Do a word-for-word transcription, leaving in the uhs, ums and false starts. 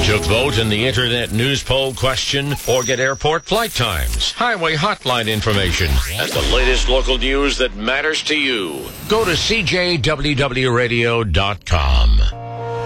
To vote in the Internet News Poll question or get airport flight times, highway hotline information, and the latest local news that matters to you, go to C J W W radio dot com.